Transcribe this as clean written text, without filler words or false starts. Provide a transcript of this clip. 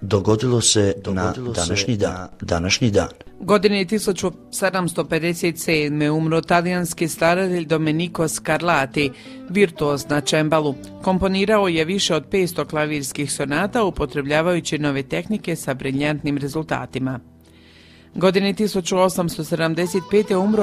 dogodilo se na današnji dan. Godine 1757. umro talijanski stvaratelj Domenico Scarlatti, virtuoz na čembalu. Komponirao je više od 500 klavirskih sonata upotrebljavajući nove tehnike sa briljantnim rezultatima. Godine 1875. umro